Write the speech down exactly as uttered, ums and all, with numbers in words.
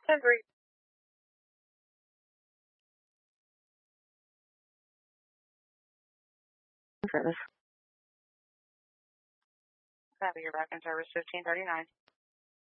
ten three. Service. That'll be your back in service fifteen thirty-nine.